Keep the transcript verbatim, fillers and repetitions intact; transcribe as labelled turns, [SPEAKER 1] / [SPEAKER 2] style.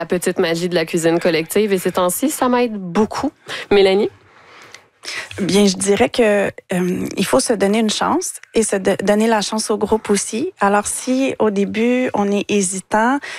[SPEAKER 1] la petite magie de la cuisine collective. Et ces temps-ci, ça m'aide beaucoup. Mélanie?
[SPEAKER 2] Bien, je dirais que euh, il faut se donner une chance et se de- donner la chance au groupe aussi. Alors, si au début on est hésitant,